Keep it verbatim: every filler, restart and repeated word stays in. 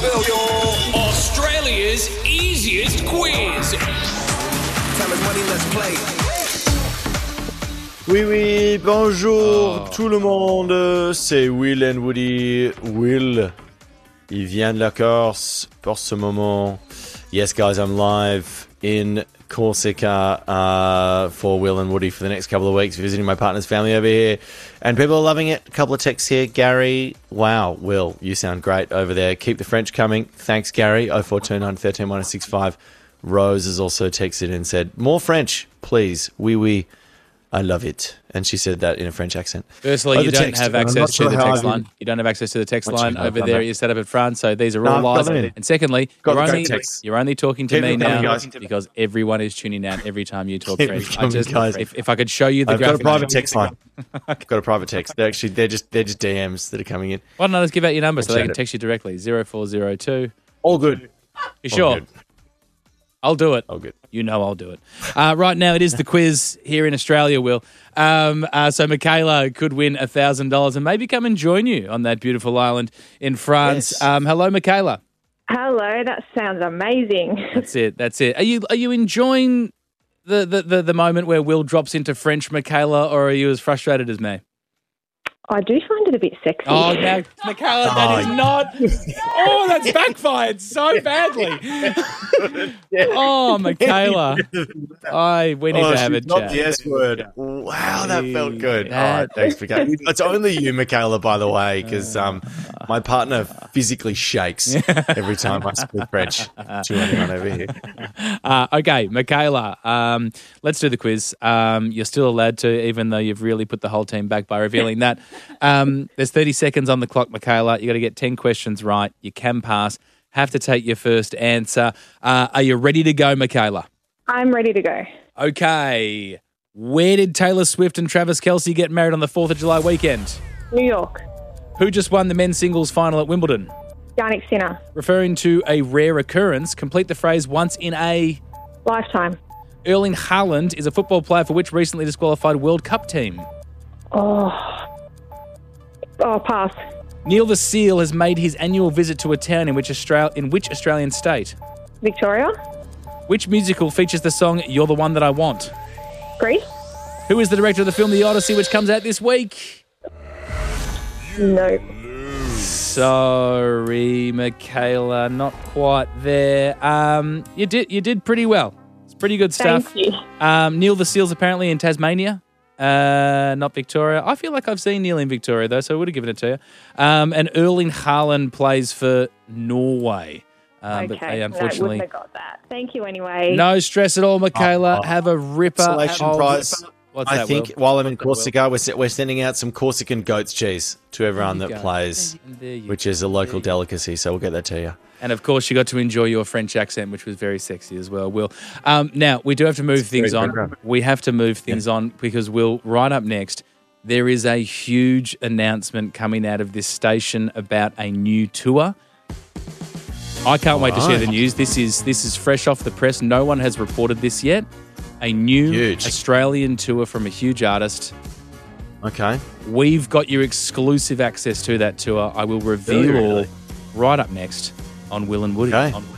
Australia's easiest quiz. Tell us money, let's play. Oui, oui, bonjour oh. tout le monde, c'est Will and Woody. Will, il vient de la Corse pour ce moment. Yes, guys, I'm live in Corsica uh, for Will and Woody for the next couple of weeks, visiting my partner's family over here. And people are loving it. A couple of texts here. Gary, wow, Will, you sound great over there. Keep the French coming. Thanks, Gary. oh four two nine, one three one six five. Rose has also texted and said, more French, please. Oui, oui. I love it. And she said that in a French accent. Firstly, you don't text. have access to the text line. You don't have access to the text line over there. You're set up in France, so these are all no, lies. And secondly, you're only, you're only talking to Keep me now coming, because everyone is tuning out every time you talk Keep French. Coming, I just, guys. If, if I could show you the I've graphic. got a private text line. I've got a private text. They're actually they're just they're just D Ms that are coming in. Why don't I just give out your number so they can text you directly? zero four zero two All good. You sure? Good. I'll do it. Oh, good. You know I'll do it. Uh, right now, it is the quiz here in Australia, Will. Um, uh, so Michaela could win one thousand dollars and maybe come and join you on that beautiful island in France. Yes. Um, hello, Michaela. Hello, that sounds amazing. That's it. That's it. Are you are you enjoying the, the, the, the moment where Will drops into French, Michaela, or are you as frustrated as me? I do find it a bit sexy. Oh, no, Michaela, that oh, is not... Oh, that's backfired so badly. Oh, Michaela. I, we need oh, to have a not chat. the S word. Wow, that felt good. That... All right, thanks, Michaela. It's only you, Michaela, by the way, because um, my partner physically shakes every time I speak French to anyone over here. Uh, okay, Michaela, um, let's do the quiz. Um, you're still allowed to, even though you've really put the whole team back by revealing that. Um, there's thirty seconds on the clock, Michaela. You got to get ten questions right. You can pass. Have to take your first answer. Uh, are you ready to go, Michaela? I'm ready to go. Okay. Where did Taylor Swift and Travis Kelce get married on the fourth of July weekend? New York. Who just won the men's singles final at Wimbledon? Yannick Sinner. Referring to a rare occurrence, complete the phrase once in a... lifetime. Erling Haaland is a football player for which recently disqualified World Cup team? Oh... Oh, pass. Neil the Seal has made his annual visit to a town in which Austra- in which Australian state? Victoria. Which musical features the song You're the One That I Want? Greece. Who is the director of the film The Odyssey, which comes out this week? No. Sorry, Michaela, not quite there. Um, you did you did pretty well. It's pretty good stuff. Thank you. Um, Neil the Seal's apparently in Tasmania. Uh, not Victoria. I feel like I've seen Neil in Victoria, though, so I would have given it to you. Um, and Erling Haaland plays for Norway. Um, okay, but they unfortunately... no, I wouldn't have got that. Thank you anyway. No stress at all, Michaela. Oh, oh. Have a ripper. Consolation prize. What's I that, think Will? while I'm in Corsica, we're, we're sending out some Corsican goat's cheese to everyone that go. plays, which is a local delicacy, so we'll get that to you. And, of course, you got to enjoy your French accent, which was very sexy as well, Will. Um, now, we do have to move it's things on. Program. We have to move things yeah. on because, Will, right up next, there is a huge announcement coming out of this station about a new tour. I can't All wait right. to share the news. This is this is fresh off the press. No one has reported this yet. A new huge. Australian tour from a huge artist. Okay. We've got your exclusive access to that tour. I will reveal really, really? all right up next on Will and Woody. Okay. On